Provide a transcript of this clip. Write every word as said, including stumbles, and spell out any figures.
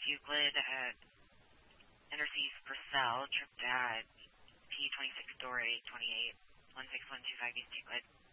Euclid at Interseas Purcell, trip dad, P twenty-six Dory, twenty-eight, one six one two five East Euclid.